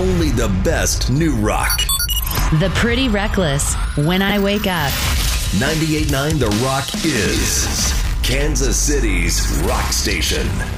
only the best new rock. The Pretty Reckless, When I Wake Up. 98.9 The Rock is Kansas City's rock station.